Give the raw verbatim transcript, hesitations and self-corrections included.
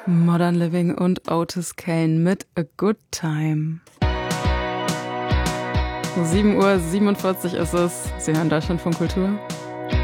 Modern Living und Otis Kane mit A Good Time. sieben Uhr siebenundvierzig ist es. Sie hören Deutschlandfunk Kultur